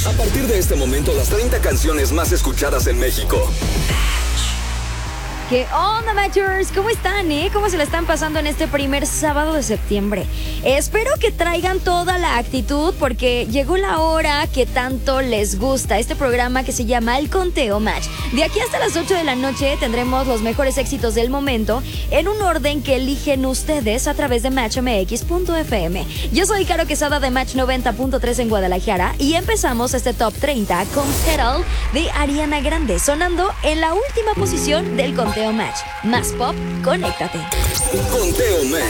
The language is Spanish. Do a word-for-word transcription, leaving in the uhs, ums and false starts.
A partir de este momento, las treinta canciones más escuchadas en México. ¿Qué onda, Matchers? ¿Cómo están, eh? ¿Cómo se la están pasando en este primer sábado de septiembre? Espero que traigan toda la actitud porque llegó la hora que tanto les gusta. Este programa que se llama El Conteo Match. De aquí hasta las ocho de la noche tendremos los mejores éxitos del momento en un orden que eligen ustedes a través de match m x punto f m. Yo soy Caro Quesada de Match noventa punto tres en Guadalajara y empezamos este Top treinta con Petal de Ariana Grande, sonando en la última posición del Conteo Match. Más pop, conéctate. Conteo Match.